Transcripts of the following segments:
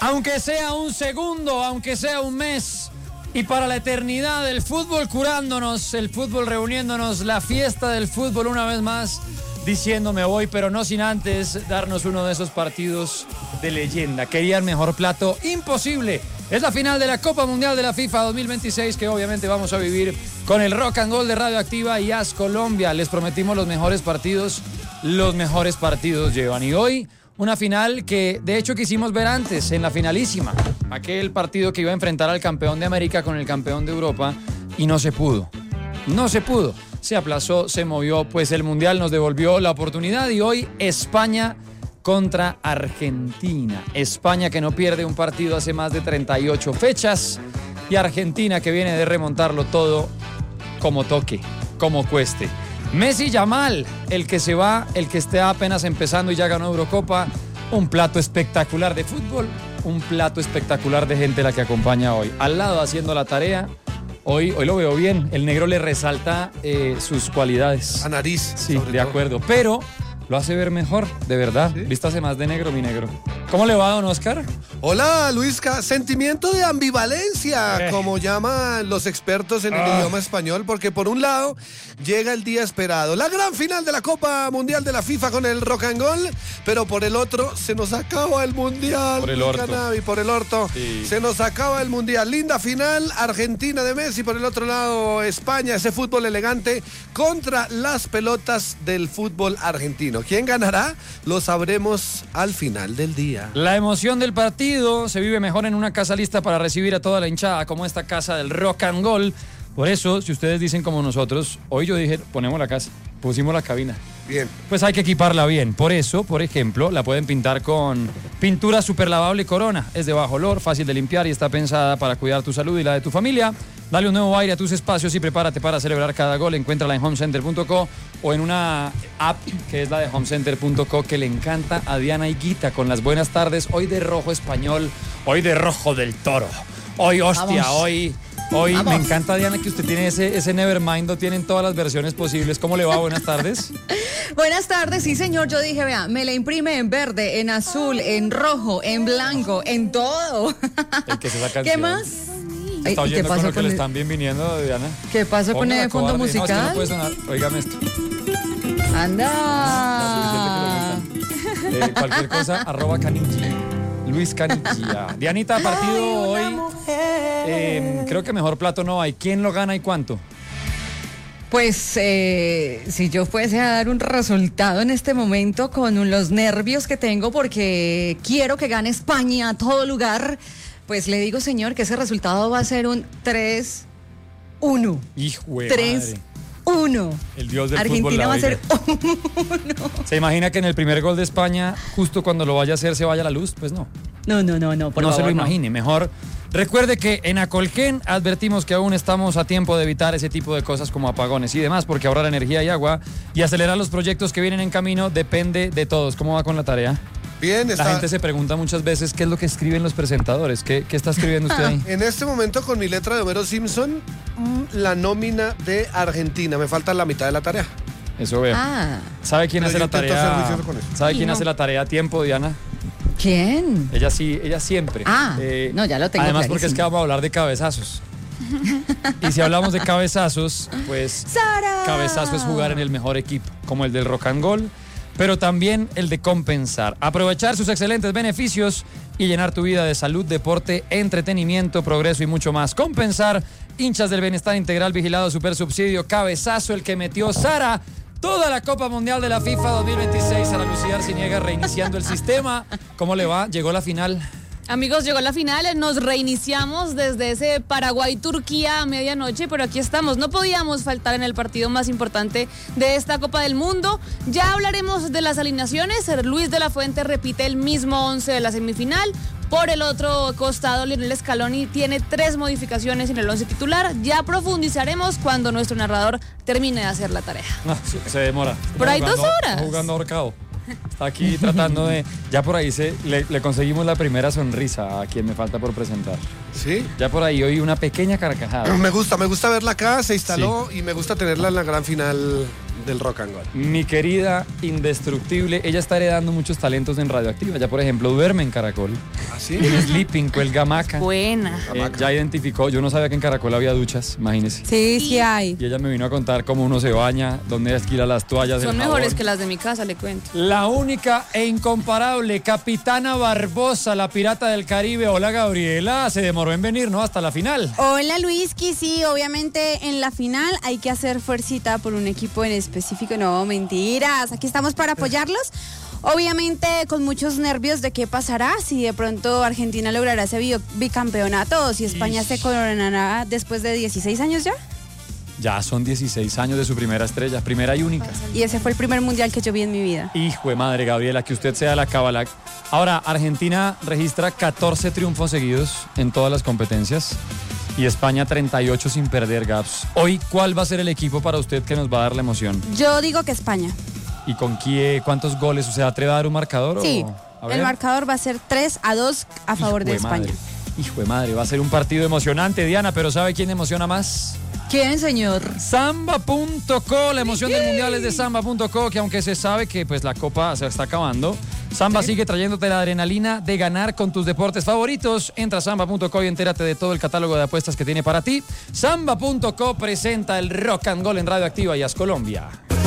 Aunque sea un segundo, aunque sea un mes, y para la eternidad, el fútbol curándonos, el fútbol reuniéndonos, la fiesta del fútbol una vez más, diciendo me voy, pero no sin antes darnos uno de esos partidos de leyenda. Querían mejor plato, imposible. Es la final de la Copa Mundial de la FIFA 2026 que obviamente vamos a vivir con el Rock and Roll de Radioactiva y AS Colombia. Les prometimos los mejores partidos llevan. Y hoy una final que de hecho quisimos ver antes, en la finalísima. Aquel partido que iba a enfrentar al campeón de América con el campeón de Europa y no se pudo. Se aplazó, se movió, pues el Mundial nos devolvió la oportunidad y hoy España contra Argentina. España que no pierde un partido hace más de 38 fechas y Argentina que viene de remontarlo todo como toque, como cueste. Messi Yamal, el que se va, el que está apenas empezando y ya ganó Eurocopa. Un plato espectacular de fútbol, un plato espectacular de gente la que acompaña hoy. Al lado haciendo la tarea. Hoy lo veo bien, el negro le resalta sus cualidades. A nariz. Sí, de acuerdo, pero lo hace ver mejor, de verdad. ¿Sí? Vístase más de negro, mi negro. ¿Cómo le va, don Oscar? Hola, Luisca. Sentimiento de ambivalencia, como llaman los expertos en el idioma español, porque por un lado llega el día esperado, la gran final de la Copa Mundial de la FIFA con el Rock and Roll, pero por el otro se nos acaba el Mundial. Por el orto. Canavi, por el orto. Sí. Se nos acaba el Mundial. Linda final, Argentina de Messi, por el otro lado España, ese fútbol elegante contra las pelotas del fútbol argentino. ¿Quién ganará? Lo sabremos al final del día. La emoción del partido se vive mejor en una casa lista para recibir a toda la hinchada, como esta casa del Rock and Roll. Por eso, si ustedes dicen como nosotros, hoy yo dije, ponemos la casa, pusimos la cabina. Bien. Pues hay que equiparla bien. Por eso, por ejemplo, la pueden pintar con pintura super lavable Corona. Es de bajo olor, fácil de limpiar y está pensada para cuidar tu salud y la de tu familia. Dale un nuevo aire a tus espacios y prepárate para celebrar cada gol. Encuéntrala en homecenter.co o en una app que es la de homecenter.co que le encanta a Diana Higuita con las buenas tardes. Hoy de rojo español, hoy de rojo del toro. Hoy, hostia, vamos. Hoy me encanta, Diana, que usted tiene ese Nevermind, lo tienen todas las versiones posibles. ¿Cómo le va? Buenas tardes. Buenas tardes, sí señor, yo dije, vea, me la imprime en verde, en azul, en rojo, en blanco, en todo. El que se saca ¿Qué más? ¿Está oyendo con lo que le están bien viniendo, Diana? ¿Qué pasó con el fondo musical? No, es que no puede sonar. Óigame esto. Anda. Cualquier cosa, @Canigia. Luis Canigia. Dianita, partido hoy. Creo que mejor plato no hay. ¿Quién lo gana y cuánto? Pues si yo fuese a dar un resultado en este momento con los nervios que tengo porque quiero que gane España a todo lugar, pues le digo, señor, que ese resultado va a ser un 3-1. Hijo de madre. 3-1. El dios del Argentina fútbol va a ser 1. ¿Se imagina que en el primer gol de España, justo cuando lo vaya a hacer, se vaya la luz? Pues no. No, por favor, se lo imagine. Mejor recuerde que en Acolquén advertimos que aún estamos a tiempo de evitar ese tipo de cosas como apagones y demás, porque ahorrar energía y agua y acelerar los proyectos que vienen en camino depende de todos. ¿Cómo va con la tarea? Bien, La gente se pregunta muchas veces qué es lo que escriben los presentadores. ¿Qué está escribiendo usted ahí? En este momento, con mi letra de Homero Simpson, la nómina de Argentina. Me falta la mitad de la tarea. Eso veo. ¿Sabe quién hace la tarea? ¿Sabe quién hace la tarea a tiempo, Diana? ¿Quién? Ella sí, ella siempre. No, ya lo tengo además, clarísimo. porque es que vamos a hablar de cabezazos. Y si hablamos de cabezazos, pues ¡Sara! Cabezazo es jugar en el mejor equipo, como el del Rock and Roll, pero también el de compensar, aprovechar sus excelentes beneficios y llenar tu vida de salud, deporte, entretenimiento, progreso y mucho más. Compensar, hinchas del bienestar integral, vigilado, super subsidio, Cabezazo, el que metió Sara toda la Copa Mundial de la FIFA 2026. Sara Lucía Arciniega reiniciando el sistema. ¿Cómo le va? Llegó la final. Amigos, llegó la final, nos reiniciamos desde ese Paraguay-Turquía a medianoche, pero aquí estamos, no podíamos faltar en el partido más importante de esta Copa del Mundo. Ya hablaremos de las alineaciones. Luis de la Fuente repite el mismo 11 de la semifinal. Por el otro costado, Lionel Scaloni tiene 3 modificaciones en el 11 titular. Ya profundizaremos cuando nuestro narrador termine de hacer la tarea. No, se demora. Por ahí 2 horas. Está jugando ahorcado. Está aquí tratando de... Ya por ahí le conseguimos la primera sonrisa a quien me falta por presentar. ¿Sí? Ya por ahí oí una pequeña carcajada. Me gusta verla acá, se instaló y me gusta tenerla en la gran final del Rock and Roll. Mi querida indestructible, ella está heredando muchos talentos en Radioactiva. Ya por ejemplo duerme en Caracol. ¿Así? En Sleeping, cuelga hamaca. Buena. Ya identificó, yo no sabía que en Caracol había duchas, imagínese. Sí hay. Y ella me vino a contar cómo uno se baña, dónde alquila las toallas. Son el mejores jabón. que las de mi casa, le cuento. La única e incomparable Capitana Barbosa, la pirata del Caribe. Hola, Gabriela. Se demoró en venir, ¿no? Hasta la final. Hola Luiski, sí, obviamente en la final hay que hacer fuercita por un equipo en específico. No, mentiras, aquí estamos para apoyarlos. Obviamente con muchos nervios de qué pasará, si de pronto Argentina logrará ese bicampeonato o si España se coronará después de 16 años ya. Ya son 16 años de su primera estrella, primera y única. Y ese fue el primer mundial que yo vi en mi vida. Hijo de madre, Gabriela, que usted sea la cábala. Ahora, Argentina registra 14 triunfos seguidos en todas las competencias y España 38 sin perder, Gabs. Hoy, ¿cuál va a ser el equipo para usted que nos va a dar la emoción? Yo digo que España. ¿Y con quién? ¿Cuántos goles? ¿Se atreve a dar un marcador? Sí, A ver. el marcador va a ser 3-2 a favor de España. Madre. Hijo de madre, va a ser un partido emocionante, Diana, pero ¿sabe quién emociona más? ¿Quién, señor? Samba.co, la emoción del mundial es de Samba.co, que aunque se sabe que pues la copa se está acabando, Samba sigue trayéndote la adrenalina de ganar con tus deportes favoritos. Entra a Samba.co y entérate de todo el catálogo de apuestas que tiene para ti. Samba.co presenta el Rock and Roll en Radio Activa y As Colombia.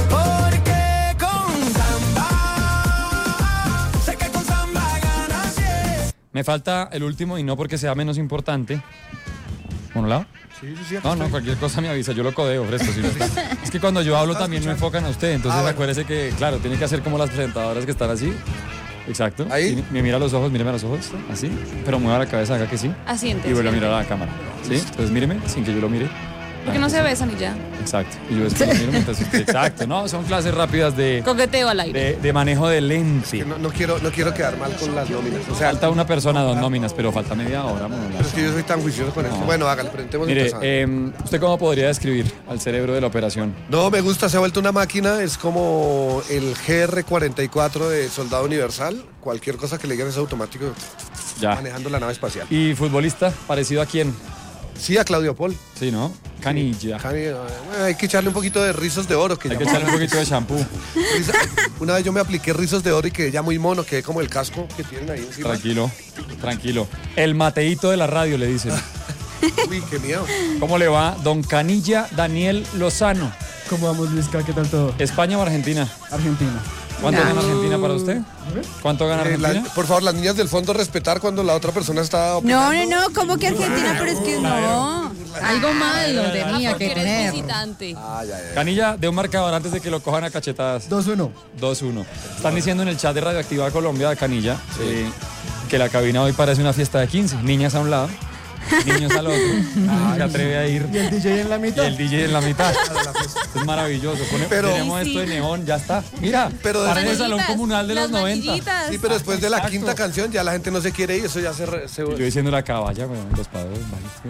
Me falta el último y no porque sea menos importante. ¿Por lado? Sí. No, cualquier cosa me avisa, yo lo codeo, fresco. Si no está. Es que cuando yo hablo también me enfocan a usted, entonces acuérdese que, claro, tiene que hacer como las presentadoras que están así. Exacto. Ahí. Y me mira a los ojos, míreme a los ojos, así, pero mueva la cabeza, haga que sí. Asiente. Y vuelve a mirar a la cámara. ¿Sí? Entonces míreme, sin que yo lo mire. Porque no se besan y ya. Exacto. Y yo después lo miro mientras usted. Exacto. No, son clases rápidas de Coqueteo al aire. manejo de lente. No quiero quedar mal con las nóminas. O sea, Falta una persona, 2 nóminas, pero falta media hora. pero es que yo soy tan juicioso con esto. Bueno, hágale, presentemos Mire, empezando. ¿usted cómo podría describir al cerebro de la operación? No, me gusta, se ha vuelto una máquina, es como el GR-44 de Soldado Universal. Cualquier cosa que le digan es automático, Ya. manejando la nave espacial. ¿Y futbolista? ¿Parecido a quién? Sí, a Claudio Paul. Sí, ¿no? Canilla. Hay que echarle un poquito de rizos de oro. Hay que llaman. echarle un poquito de shampoo. Una vez yo me apliqué rizos de oro y quedé ya muy mono, quedé como el casco que tienen ahí encima. Tranquilo. El Mateito de la radio, le dicen. Uy, qué miedo. ¿Cómo le va? Don Canilla Daniel Lozano. ¿Cómo vamos, Luisca? ¿Qué tal todo? ¿España o Argentina? Argentina. ¿Cuánto gana Argentina para usted? ¿Cuánto gana Argentina? Por favor, las niñas del fondo respetar cuando la otra persona está opinando. No, ¿cómo que Argentina? Pero es que no. Algo malo tenía Porque que eres tener. visitante. Canilla, de un marcador antes de que lo cojan a cachetadas. 2-1. 2-1. Están diciendo en el chat de Radioactiva Colombia de Canilla que la cabina hoy parece una fiesta de 15. Niñas a un lado, niños al otro. Se atreve a ir. ¿Y el DJ en la Y mitad? el DJ en la mitad. Es maravilloso. Tenemos esto de neón, ya está. Mira, Pero parece el después- salón comunal de los Las 90. manillitas. Sí, pero después de la Exacto. quinta canción ya la gente no se quiere ir, eso ya se... Y yo diciendo la caballa, bueno, los padres,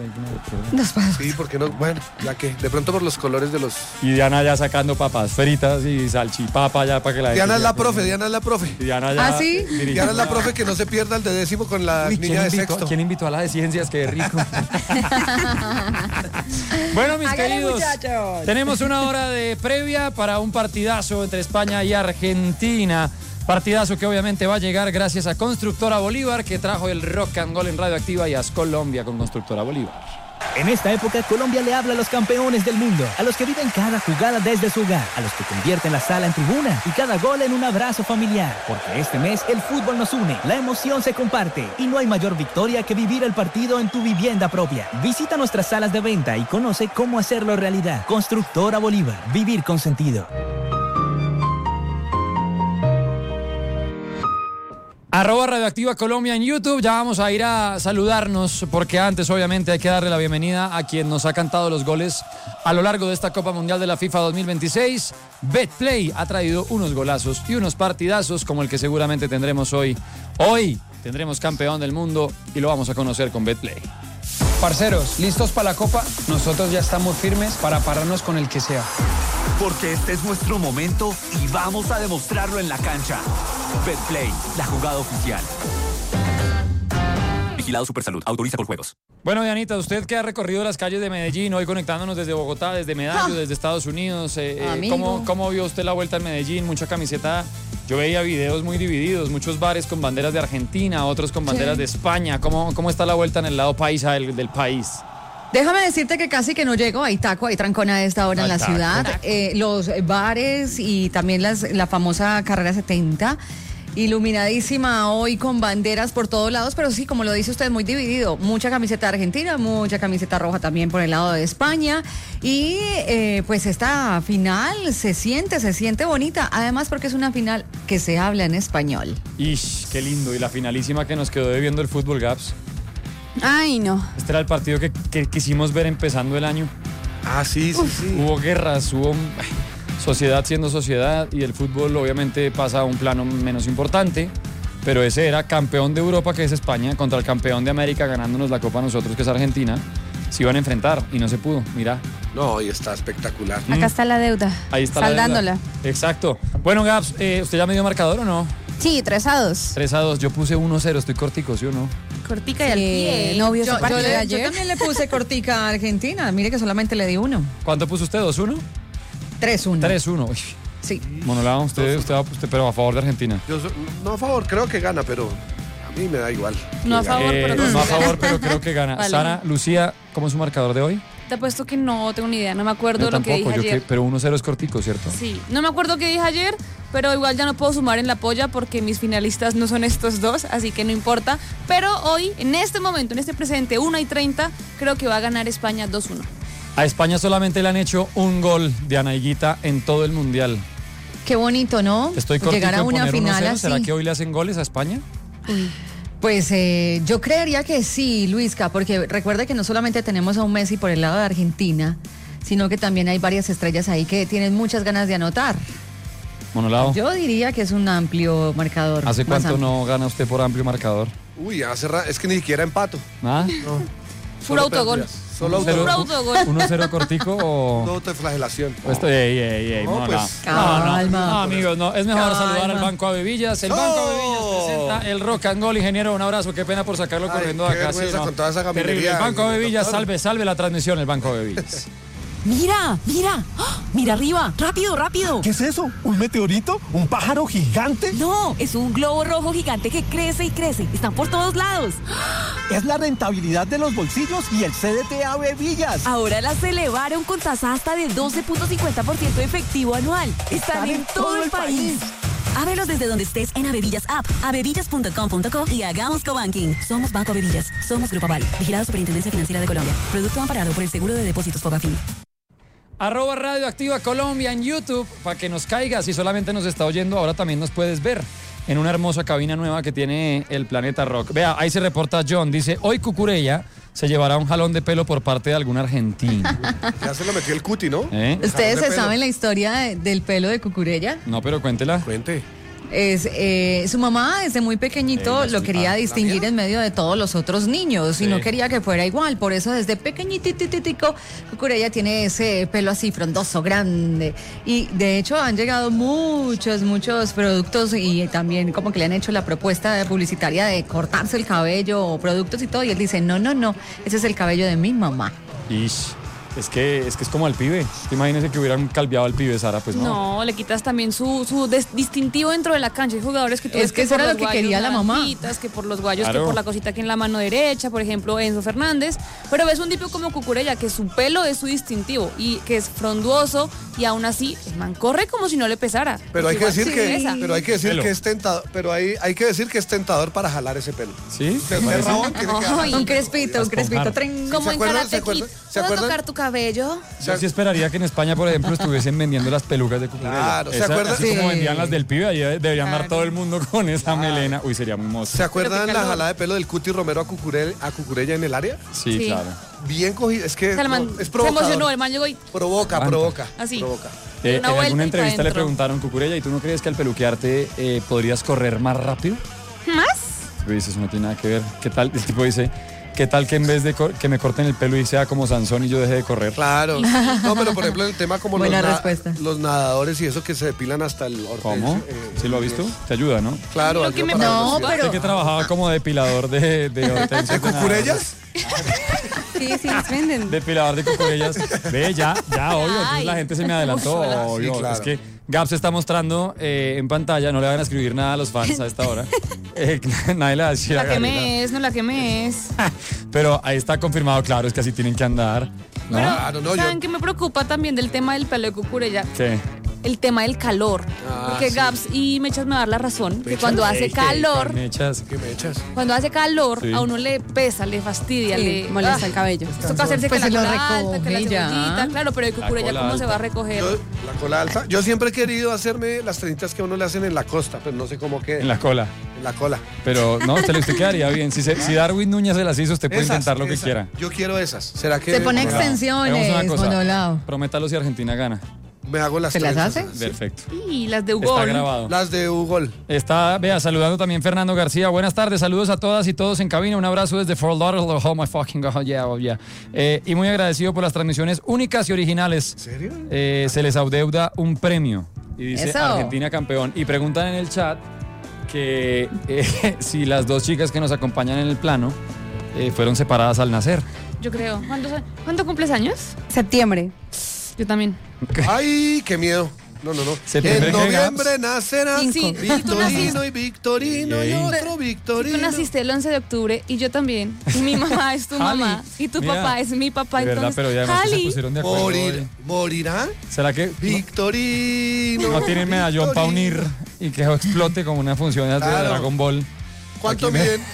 Sí, porque no, bueno, ya que, de pronto por los colores de los... Y Diana ya sacando papas fritas y salchipapa ya para que la Diana es la gente- profe, Diana es la profe. Y Diana ya ¿Ah, sí? dirigiendo Diana es la profe que no se pierda el de décimo con la Uy, niña de sexto. ¿Quién invitó a la de ciencias? Qué rico. Bueno, mis Hágale, queridos, muchachos. tenemos una hora de previa para un partidazo entre España y Argentina. Partidazo que obviamente va a llegar gracias a Constructora Bolívar, que trajo el Rock and Roll en Radioactiva y As Colombia con Constructora Bolívar. En esta época, Colombia le habla a los campeones del mundo, a los que viven cada jugada desde su hogar, a los que convierten la sala en tribuna y cada gol en un abrazo familiar. Porque este mes el fútbol nos une, la emoción se comparte y no hay mayor victoria que vivir el partido en tu vivienda propia. Visita nuestras salas de venta y conoce cómo hacerlo realidad. Constructora Bolívar, vivir con sentido. @Radioactiva Colombia en YouTube. Ya vamos a ir a saludarnos porque antes obviamente hay que darle la bienvenida a quien nos ha cantado los goles a lo largo de esta Copa Mundial de la FIFA 2026. Betplay ha traído unos golazos y unos partidazos como el que seguramente tendremos hoy. Hoy tendremos campeón del mundo y lo vamos a conocer con Betplay. Parceros, ¿listos para la Copa? Nosotros ya estamos firmes para pararnos con el que sea. Porque este es nuestro momento y vamos a demostrarlo en la cancha. Betplay, la jugada oficial. Vigilado Supersalud, autoriza por juegos. Bueno, Dianita, usted que ha recorrido las calles de Medellín, hoy conectándonos desde Bogotá, desde Medallo, desde Estados Unidos, Amigo. ¿cómo vio usted la vuelta en Medellín? Mucha camiseta Yo veía videos muy divididos, muchos bares con banderas de Argentina, otros con banderas de España. ¿Cómo está la vuelta en el lado paisa del país? Déjame decirte que casi que no llego, hay taco, hay trancón a esta hora en la ciudad. Los bares y también la famosa carrera 70, iluminadísima hoy con banderas por todos lados, pero sí, como lo dice usted, muy dividido. Mucha camiseta argentina, mucha camiseta roja también por el lado de España. Y pues esta final se siente bonita, además porque es una final que se habla en español. Ish, qué lindo. Y la finalísima que nos quedó debiendo el fútbol, Gaps. Ay, no. Este era el partido que quisimos ver empezando el año. Ah, sí. Hubo guerras, hubo sociedad siendo sociedad y el fútbol obviamente pasa a un plano menos importante, pero ese era campeón de Europa, que es España, contra el campeón de América ganándonos la copa nosotros, que es Argentina. Se iban a enfrentar y no se pudo, mira. No, y está espectacular. Acá está la deuda. Ahí está saldándola. La deuda. Exacto. Bueno, Gaps, ¿usted ya me dio marcador o no? Sí, 3-2. 3-2, yo puse 1-0, estoy cortico, ¿sí o no? Cortica y al pie. No vio ese Yo partido de ayer. también le puse cortica a Argentina, mire que solamente le di 1. ¿Cuánto puso usted? ¿2-1? 3-1. 3-1. Uy. Sí. Monolao, usted pero a favor de Argentina. No a favor, creo que gana, pero a mí me da igual. No a favor, pero creo no a que favor, pero creo que gana. Vale. Sara, Lucía, ¿cómo es su marcador de hoy? Te apuesto que no tengo ni idea, no me acuerdo Yo lo que tampoco, dije ayer. pero 1-0 es cortico, ¿cierto? Sí, no me acuerdo qué dije ayer, pero igual ya no puedo sumar en la polla porque mis finalistas no son estos dos, así que no importa. Pero hoy, en este momento, en este presente, 1:30, creo que va a ganar España 2-1. A España solamente le han hecho un gol de Ana Higuita en todo el Mundial. Qué bonito, ¿no? Estoy cortico llegar a en una poner final 1-0. así. ¿Será que hoy le hacen goles a España? Pues yo creería que sí, Luisca, porque recuerda que no solamente tenemos a un Messi por el lado de Argentina, sino que también hay varias estrellas ahí que tienen muchas ganas de anotar. Monolao, Yo diría que es un amplio marcador. ¿hace más cuánto amplio. no gana usted por amplio marcador? Uy, es que ni siquiera empato. ¿Ah? No. Puro autogol. Solo Puro autogol. autogol. 1-0 cortico o... No autoflagelación. Ey, No, Monolao. pues, calma. No, amigos, no. Es mejor Calma. saludar al Banco Avevillas. El Banco Avevillas presenta el Rock and Roll. Ingeniero, un abrazo. Qué pena por sacarlo Ay, corriendo de qué acá. vergüenza ¿no? con toda esa Terrible. gaminería, El Banco Avevillas, doctor. salve la transmisión, el Banco Avevillas. Mira, mira, ¡ah! Mira arriba, rápido, rápido. ¿Qué es eso? ¿Un meteorito? ¿Un pájaro gigante? No, es un globo rojo gigante que crece y crece. Están por todos lados. Es la rentabilidad de los bolsillos y el CDT Avevillas. Ahora las elevaron con tasa hasta de 12.50% efectivo anual. Están en todo el país. Ábrelos desde donde estés en Avevillas App, avevillas.com.co y hagamos cobanking. Somos Banco Avevillas. Somos Grupo Aval. Vigilado Superintendencia Financiera de Colombia. Producto amparado por el Seguro de Depósitos Fogafín. @Radioactiva Colombia en YouTube, para que nos caigas. Si solamente nos está oyendo, ahora también nos puedes ver en una hermosa cabina nueva que tiene el Planeta Rock. Vea, ahí se reporta John, dice, hoy Cucurella se llevará un jalón de pelo por parte de algún argentino. Ya se lo metió el cuti, ¿no? ¿Ustedes Jalón de se pelo. saben la historia del pelo de Cucurella? No, pero cuéntela. Cuente. Su mamá desde muy pequeñito lo quería distinguir en medio de todos los otros niños y no quería que fuera igual, por eso desde pequeñitititico Cucurella tiene ese pelo así frondoso, grande, y de hecho han llegado muchos productos y también como que le han hecho la propuesta publicitaria de cortarse el cabello o productos y todo, y él dice no, ese es el cabello de mi mamá. Ish. Es que es como al pibe. Imagínense que hubieran calviado al pibe, Sara, pues no. No, le quitas también su distintivo dentro de la cancha. Hay jugadores que tú Es ves que eso por era los lo que guayos quería la mamá. naranjitas, que por los guayos, Claro. que por la cosita aquí en la mano derecha, por ejemplo, Enzo Fernández. Pero ves un tipo como Cucurella, que su pelo es su distintivo y que es frondoso y aún así el man corre como si no le pesara. Pero hay que Porque decir igual que, pesa. pero hay que decir Pelo. que es tentador, pero hay que decir que es tentador para jalar ese pelo. ¿Sí? Usted es rabón, tiene que jalar. Ay. Un crespito, Esponjar. tren. Como ¿Se en acuerdan? Karate ¿Se acuerdan? Kid. ¿Se ¿Puedo acuerdan? tocar tu cabello? Yo sí esperaría que en España, por ejemplo, estuviesen vendiendo las pelucas de Cucurella. Claro, ¿se acuerdan? Así como Sí. vendían las del pibe, ahí deberían dar todo el mundo con esa melena. Uy, sería muy mozo. ¿Se acuerdan qué la calor. jalada de pelo del Cuti Romero a Cucurella en el área? Sí, Sí. claro. Bien cogido, es que O sea, el man no, es se provocador. emocionó, el man llegó y Provoca. Así. Provoca. Una En vuelta alguna y entrevista pa' le dentro. preguntaron, Cucurella, ¿y tú no crees que al peluquearte podrías correr más rápido? ¿Más? Y dice, eso no tiene nada que ver. ¿Qué tal? El tipo dice, ¿qué tal que en vez de que me corten el pelo y sea como Sansón y yo deje de correr? Claro. No, pero por ejemplo en el tema como Buena respuesta. los nadadores y eso que se depilan hasta el orte. ¿Cómo? ¿Sí lo ha visto? Te ayuda, ¿no? Claro. Lo que ayuda me para la No, velocidad. pero- Usted que trabajaba como depilador de hortensias. ¿De Cucurellas? Sí, las venden. Depilador de Cucurellas. Ve, ya, obvio. Entonces Ay. la gente se me adelató, Uy, obvio. sí, claro. Es que Gabs está mostrando en pantalla, no le van a escribir nada a los fans a esta hora. Nadie le va a decir La que me es, no la que me es. Pero ahí está confirmado, claro, es que así tienen que andar. ¿no? Claro, no, ¿Saben qué me preocupa también del tema del pelo de Cucurella? ¿Qué? El tema del calor. Porque sí. Gabs y Mechas me va a dar la razón. Que Mechas. cuando hace Ey, calor, Mechas. ¿Qué me echas? cuando hace calor, Sí. a uno le pesa, le fastidia, Sí, le molesta el cabello. Toca hacerse Pues que se la lo cola alta, que la recoge ya. cebollita, claro, pero el Cucurella cola cómo alta. se va a recoger. La cola alta. Yo siempre he querido hacerme las trenitas que a uno le hacen en la costa, pero no sé cómo queda. En la cola. En la cola. Pero no, usted quedaría bien. Si Darwin Núñez se las hizo, usted puede intentar lo que quiera. Yo quiero esas. ¿Será que Se pone me- extensiones, Hagamos una cosa. monolado. Prométalo si Argentina gana. me hago las ¿Se las trenzas? hace? Sí. Perfecto. Y las de Está Hugo. grabado. Las de Ugol. Está, vea, saludando también Fernando García. Buenas tardes, saludos a todas y todos en cabina. Un abrazo desde Fort Lauderdale. Oh my fucking God, yeah. Y muy agradecido por las transmisiones únicas y originales. ¿En serio? Se les adeuda un premio. Y dice Eso. Argentina campeón. Y preguntan en el chat que si las dos chicas que nos acompañan en el plano fueron separadas al nacer. Yo creo. ¿Cuándo cumples años? Septiembre. Yo también. Ay, qué miedo. No. ¿Septiembre En qué, noviembre nacerá Sí, sí. Victorino y Victorino y Yay. otro Tú Victorino. naciste el 11 de octubre y yo también. Y mi mamá es tu Jali, mamá. Y tu mira, papá es mi papá. De verdad, Entonces, pero ya además que se Jali, pusieron de acuerdo. ¿Morirá? ¿Será que Victorino. no tienen medallón para Victorino. unir y que explote como una función de Claro. Dragon Ball? ¿Cuánto Aquí me- miden?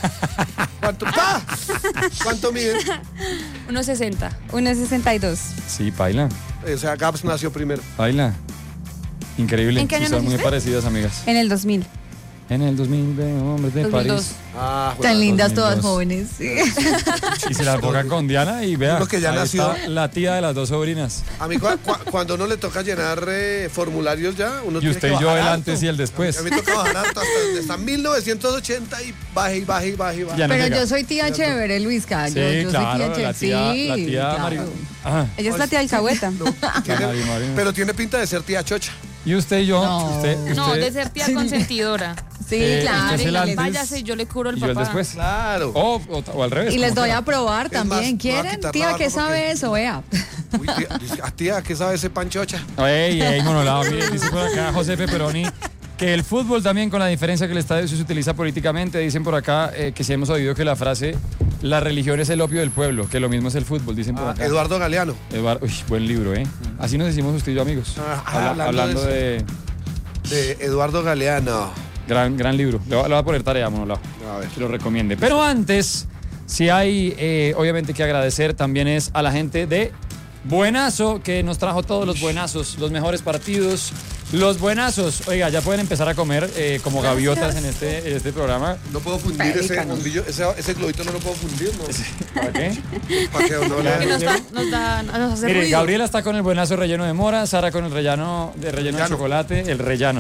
¿Cuánto miden? 1.60. 1.62. Sí, paila. O sea, Gabs nació primero. Baila. Increíble. ¿En qué año Sí, son muy naciste? parecidas, amigas. En el 2000. En el 2000, hombres de 2002. París. Ah, Tan lindas 2002. todas jóvenes. Sí. Y se la pongan con Diana y vea. Uno que ya ahí nació. está la tía de las dos sobrinas. A mí cuando uno le toca llenar formularios ya, uno Y tiene usted que y yo bajar el harto. antes y el después. A mí me toca bajar harto hasta 1980 y baje. Ya no Pero llega. yo soy tía chévere, Luisca. Sí, yo claro, soy tía la chévere. tía, Sí, Mari. claro. Ah, Ella es la tía alcahueta. Mari. Pero tiene pinta de ser tía chocha. Y usted y yo, No. usted, No, de ser tía consentidora. Sí, usted claro. es el antes Váyase y yo le curo el y yo el papá. después. Claro. O al revés. Y les como doy quiera. a probar Es también. más, me voy a ¿Quieren? quitar la Tía, barba ¿qué sabe porque- eso? Vea. Uy, tía, ¿qué sabe ese pan chocha? Ey, monolado, mire, dice por acá José Peperoni que el fútbol también, con la diferencia que el estadio se utiliza políticamente, dicen por acá que sí hemos oído que la frase la religión es el opio del pueblo, que lo mismo es el fútbol, dicen por acá. Eduardo Galeano. Uy, buen libro, ¿eh? Así nos decimos usted y yo, amigos. Hablando de Eduardo Galeano. gran libro. Le voy a poner tarea, monolado. A ver. Que lo recomiende. Pero antes, si hay obviamente que agradecer también es a la gente de Buenazo, que nos trajo todos los buenazos, los mejores partidos, los buenazos. Oiga, ya pueden empezar a comer como gaviotas en este programa. No puedo fundir ese bombillo, ese globito no lo puedo fundir, ¿no? ¿Para qué? Para que no Que le... nos hace Mire, ruido. Gabriela está con el buenazo relleno de mora, Sara con el relleno de chocolate, el rellano.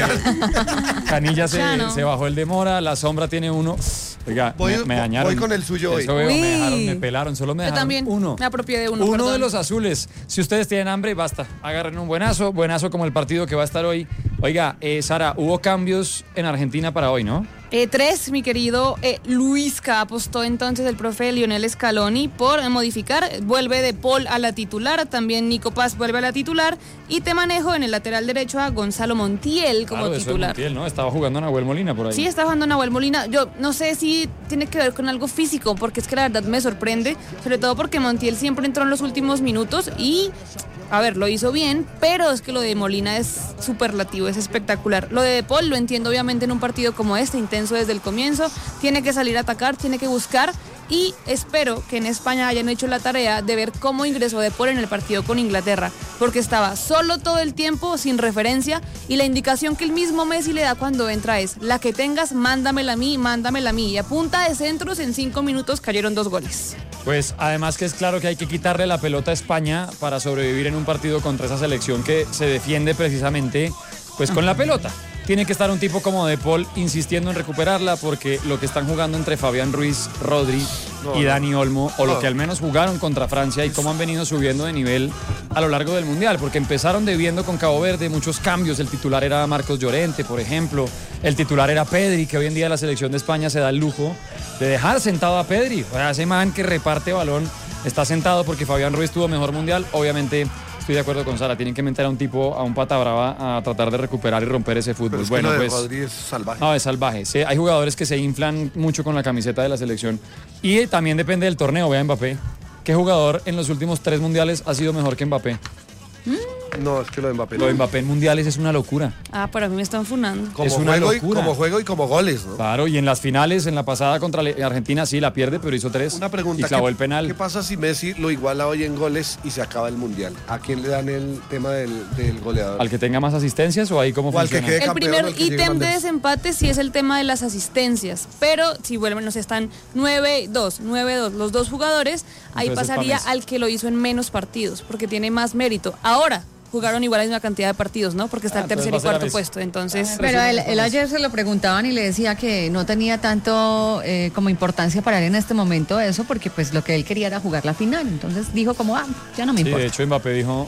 Canilla se bajó el de mora, la sombra tiene uno. Oiga, me dañaron. Voy con el suyo hoy. Eso veo, me pelaron, solo me Yo dejaron también uno. me apropié de uno. Uno perdón. de los azules. Si ustedes tienen hambre, basta. Agarren un buenazo como el partido que va a estar hoy. Oiga, Sara, hubo cambios en Argentina para hoy, ¿no? 3, mi querido Luisca, apostó entonces el profe Lionel Scaloni por modificar, vuelve De Paul a la titular, también Nico Paz vuelve a la titular y te manejo en el lateral derecho a Gonzalo Montiel como Claro, eso es titular. Montiel, ¿no? Estaba jugando Nahuel Molina por ahí. Sí, está jugando Nahuel Molina. Yo no sé si tiene que ver con algo físico, porque es que la verdad me sorprende, sobre todo porque Montiel siempre entró en los últimos minutos y, a ver, lo hizo bien, pero es que lo de Molina es superlativo, es espectacular. Lo de Paul lo entiendo obviamente en un partido como este, intenso desde el comienzo, tiene que salir a atacar, tiene que buscar y espero que en España hayan hecho la tarea de ver cómo ingresó De Paul en el partido con Inglaterra, porque estaba solo todo el tiempo, sin referencia, y la indicación que el mismo Messi le da cuando entra es: la que tengas, mándamela a mí, y a punta de centros en 5 minutos cayeron 2 goles. Pues además que es claro que hay que quitarle la pelota a España para sobrevivir en un partido contra esa selección que se defiende precisamente pues con la pelota. Tiene que estar un tipo como De Paul insistiendo en recuperarla, porque lo que están jugando entre Fabián Ruiz, Rodri y Dani Olmo, o lo que al menos jugaron contra Francia, y cómo han venido subiendo de nivel a lo largo del Mundial, porque empezaron debiendo con Cabo Verde muchos cambios. El titular era Marcos Llorente, por ejemplo. El titular era Pedri, que hoy en día la selección de España se da el lujo de dejar sentado a Pedri. O sea, ese man que reparte balón está sentado porque Fabián Ruiz tuvo mejor Mundial. Obviamente Estoy de acuerdo con Sara, tienen que meter a un tipo, a un pata brava, a tratar de recuperar y romper ese fútbol. Pero es bueno, que lo de pues Rodri es salvaje. No, es salvaje. Sí, hay jugadores que se inflan mucho con la camiseta de la selección y también depende del torneo. Vea Mbappé. ¿Qué jugador en los últimos 3 mundiales ha sido mejor que Mbappé? No, es que lo de Mbappé. Lo de Mbappé en mundiales es una locura. Ah, pero a mí me están funando. Es una locura. Como juego y como goles, ¿no? Claro, y en las finales, en la pasada contra Argentina sí la pierde, pero hizo 3. Una pregunta. Y clavó el penal. ¿Qué pasa si Messi lo iguala hoy en goles y se acaba el mundial? ¿A quién le dan el tema del goleador? ¿Al que tenga más asistencias o ahí cómo O al que funciona? quede El campeón, primer el que llegue ítem más de lejos. desempate sí es el tema de las asistencias, pero si vuelven, nos están 9-2, los dos jugadores, ahí Entonces, pasaría pa' Messi. al que lo hizo en menos partidos, porque tiene más mérito. Ahora jugaron igual la misma cantidad de partidos, ¿no? Porque está el entonces tercer va y a ser a cuarto Messi. puesto, entonces... Pero él ayer se lo preguntaban y le decía que no tenía tanto como importancia para él en este momento eso, porque pues lo que él quería era jugar la final. Entonces dijo como, ya no me Sí, importa. de hecho Mbappé dijo,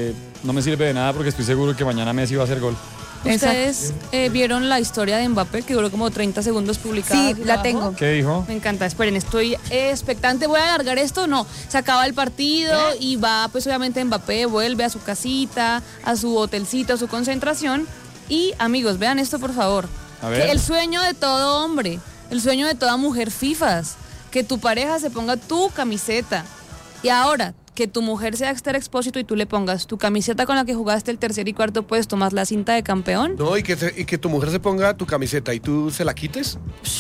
no me sirve de nada porque estoy seguro que mañana Messi va a hacer gol. ¿Ustedes vieron la historia de Mbappé que duró como 30 segundos publicada? Sí, aquí la abajo? tengo. ¿Qué dijo? Me encanta, esperen, estoy expectante. ¿Voy a alargar esto? No, se acaba el partido y va, pues obviamente Mbappé vuelve a su casita, a su hotelcito, a su concentración. Y amigos, vean esto por favor. A ver. Que el sueño de todo hombre, el sueño de toda mujer fifas, que tu pareja se ponga tu camiseta. Y ahora, que tu mujer sea Esther Expósito y tú le pongas tu camiseta con la que jugaste el tercer y cuarto puesto más la cinta de campeón. No, y que tu mujer se ponga tu camiseta y tú se la quites.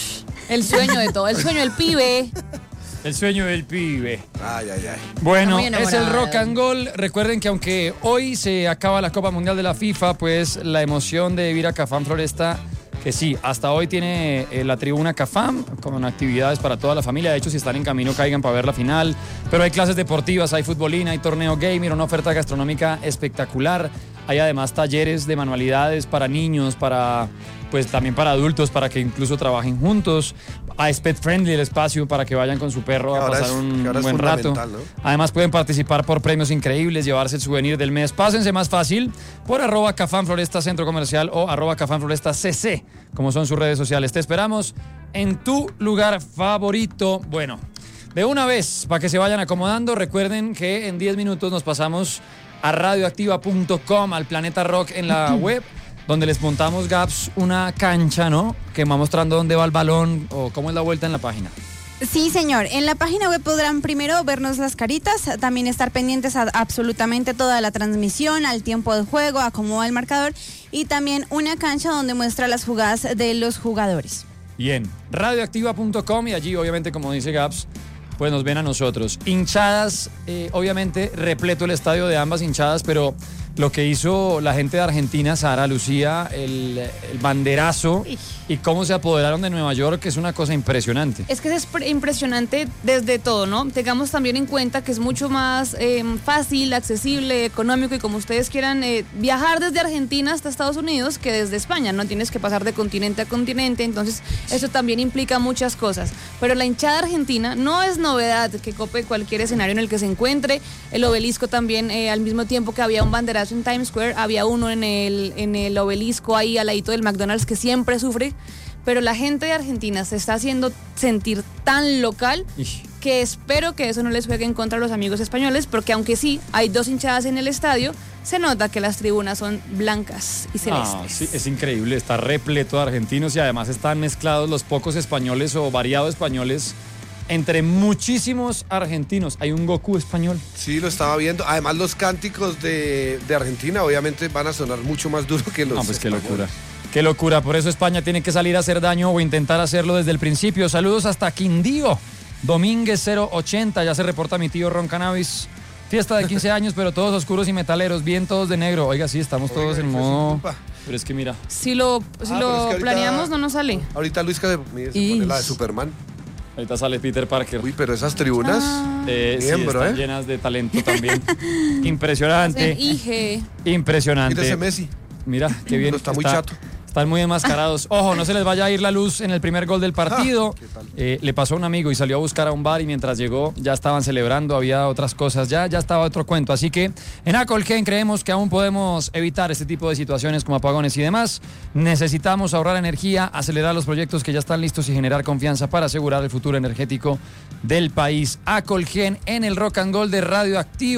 El sueño de todo, el sueño del pibe. El sueño del pibe. Ay. Bueno, Está muy es el enamorada. Rock and Goal. Recuerden que aunque hoy se acaba la Copa Mundial de la FIFA, pues la emoción de vivir a Cafam Floresta, que sí, hasta hoy tiene la tribuna Cafam con actividades para toda la familia. De hecho, si están en camino, caigan para ver la final. Pero hay clases deportivas, hay futbolina, hay torneo gamer, una oferta gastronómica espectacular. Hay además talleres de manualidades para niños, pues también para adultos, para que incluso trabajen juntos. Es pet friendly el espacio para que vayan con su perro a Ahora pasar es- un que ahora es buen rato. fundamental, ¿no? Además pueden participar por premios increíbles, llevarse el souvenir del mes. Pásense más fácil por @Cafam Floresta Centro Comercial o @Cafam Floresta CC, como son sus redes sociales. Te esperamos en tu lugar favorito. Bueno, de una vez, para que se vayan acomodando, recuerden que en 10 minutos nos pasamos a radioactiva.com, al Planeta Rock en la web, donde les montamos, Gaps, una cancha, ¿no? Que va mostrando dónde va el balón o cómo es la vuelta en la página. Sí, señor. En la página web podrán primero vernos las caritas, también estar pendientes a absolutamente toda la transmisión, al tiempo de juego, a cómo va el marcador y también una cancha donde muestra las jugadas de los jugadores. Bien, radioactiva.com y allí obviamente como dice Gaps, pues nos ven a nosotros. Hinchadas, obviamente repleto el estadio de ambas hinchadas, pero lo que hizo la gente de Argentina, Sara, Lucía, el banderazo y cómo se apoderaron de Nueva York, es una cosa impresionante. Es que es impresionante desde todo, ¿no? Tengamos también en cuenta que es mucho más fácil, accesible, económico y como ustedes quieran viajar desde Argentina hasta Estados Unidos que desde España, no tienes que pasar de continente a continente, entonces eso también implica muchas cosas. Pero la hinchada argentina no es novedad que cope cualquier escenario en el que se encuentre. El obelisco también, al mismo tiempo que había un banderazo en Times Square, había uno en el obelisco ahí al ladito del McDonald's que siempre sufre. Pero la gente de Argentina se está haciendo sentir tan local que espero que eso no les juegue en contra a los amigos españoles, porque aunque sí hay 2 hinchadas en el estadio, se nota que las tribunas son blancas y celestes. Ah, sí, es increíble, está repleto de argentinos y además están mezclados los pocos españoles o variados españoles entre muchísimos argentinos. Hay un Goku español. Sí, lo estaba viendo. Además, los cánticos de Argentina obviamente van a sonar mucho más duro que los No, pues qué españoles. locura. Qué locura, por eso España tiene que salir a hacer daño o intentar hacerlo desde el principio. Saludos hasta Quindío. Domínguez 080, ya se reporta mi tío Ron Cannabis. Fiesta de 15 años, pero todos oscuros y metaleros, bien todos de negro. Oiga, sí, estamos todos en modo... Pero es que mira. Si lo pero es que ahorita- planeamos, no nos sale. Ahorita Luisca se pone la de Superman. Ahorita sale Peter Parker. Uy, pero esas tribunas. Sí, Bien, bro, están llenas de talento también. Impresionante. Ige. Impresionante. Mírese Messi. Mira, qué bien. Pero está muy chato. Están muy enmascarados. Ojo, no se les vaya a ir la luz en el primer gol del partido. Le pasó a un amigo y salió a buscar a un bar y mientras llegó ya estaban celebrando, había otras cosas, ya estaba otro cuento. Así que en Acolgen creemos que aún podemos evitar este tipo de situaciones como apagones y demás. Necesitamos ahorrar energía, acelerar los proyectos que ya están listos y generar confianza para asegurar el futuro energético del país. Acolgen en el Rock and Roll de Radioactiva.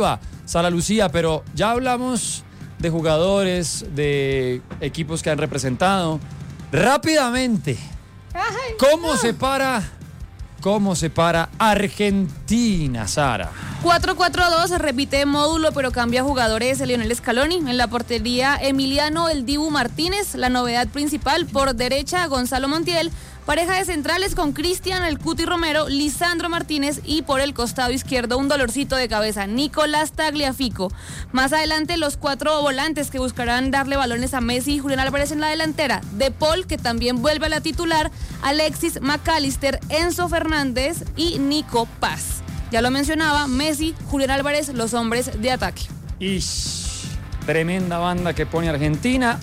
Sara Lucía, pero ya hablamos de jugadores, de equipos que han representado. Rápidamente, ¿cómo se para Argentina, Sara? 4-4-2, repite módulo, pero cambia jugadores Lionel Scaloni. En la portería, Emiliano El Dibu Martínez. La novedad principal, por derecha, Gonzalo Montiel. Pareja de centrales con Cristian El Cuti Romero, Lisandro Martínez, y por el costado izquierdo un dolorcito de cabeza, Nicolás Tagliafico. Más adelante los 4 volantes que buscarán darle balones a Messi y Julián Álvarez en la delantera. De Paul, que también vuelve a la titular, Alexis McAllister, Enzo Fernández y Nico Paz. Ya lo mencionaba, Messi, Julián Álvarez, los hombres de ataque. Tremenda banda que pone Argentina.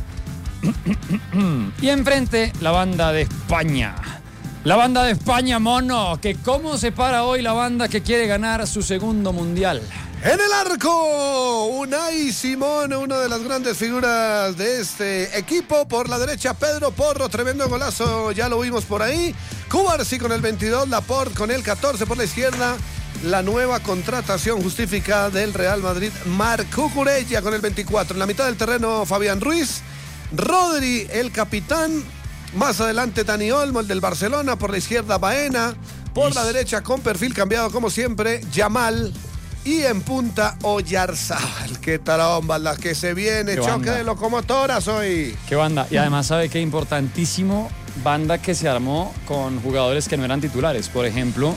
Y enfrente, la banda de España. La banda de España, mono. Que cómo se para hoy la banda que quiere ganar su segundo mundial. En el arco, Unai Simón, una de las grandes figuras de este equipo. Por la derecha, Pedro Porro, tremendo golazo, ya lo vimos por ahí. Cubarsí con el 22, Laporte con el 14 por la izquierda. La nueva contratación justificada del Real Madrid, Marc Cucurella con el 24. En la mitad del terreno, Fabián Ruiz. Rodri, el capitán. Más adelante, Dani Olmo, el del Barcelona. Por la izquierda, Baena. Por la derecha, con perfil cambiado como siempre, Yamal. Y en punta, Oyarzábal. Qué taromba la que se viene. Qué choque banda de locomotoras hoy. Qué banda. Y además, ¿sabe qué? Importantísimo, banda que se armó con jugadores que no eran titulares. Por ejemplo,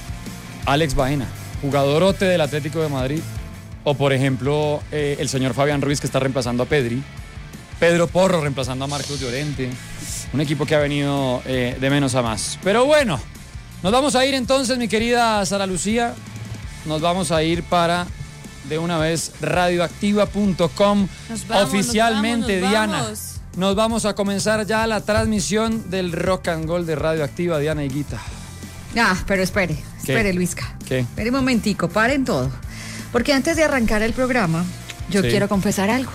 Alex Baena, jugadorote del Atlético de Madrid. O por ejemplo, el señor Fabián Ruiz, que está reemplazando a Pedri. Pedro Porro reemplazando a Marcos Llorente. Un equipo que ha venido de menos a más. Pero bueno, nos vamos a ir entonces, mi querida Sara Lucía. Nos vamos a ir para, de una vez, radioactiva.com. Oficialmente, Diana. Nos vamos a comenzar ya la transmisión del Rock and Roll de Radioactiva, Diana Higuita. Pero espere, Luisca. ¿Qué? Espere un momentico, paren todo. Porque antes de arrancar el programa, yo quiero confesar algo.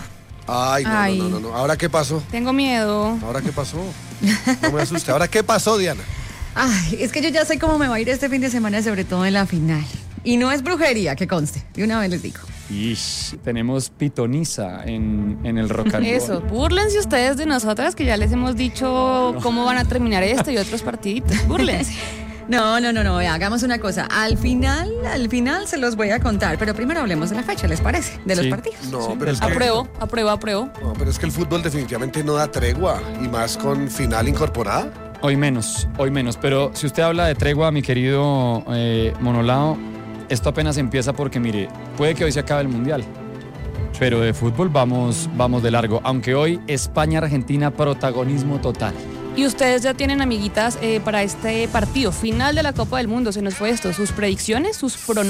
Ay, no. ¿Ahora qué pasó? Tengo miedo. ¿Ahora qué pasó? No me asuste. ¿Ahora qué pasó, Diana? Es que yo ya sé cómo me va a ir este fin de semana, sobre todo en la final. Y no es brujería, que conste. De una vez les digo. Tenemos pitoniza en el Rock and Roll. Eso, búrlense ustedes de nosotras, que ya les hemos dicho cómo van a terminar esto y otros partiditos. Búrlense. No, hagamos una cosa. Al final se los voy a contar, pero primero hablemos de la fecha, ¿les parece? De los partidos. No, pero es que... Apruebo. No, pero es que el fútbol definitivamente no da tregua, y más con final incorporada. Hoy menos, pero si usted habla de tregua, mi querido Monolao, esto apenas empieza porque, mire, puede que hoy se acabe el Mundial, pero de fútbol vamos de largo, aunque hoy España-Argentina, protagonismo total. Y ustedes ya tienen, amiguitas, para este partido final de la Copa del Mundo, se nos fue esto, sus predicciones, sus pronósticos.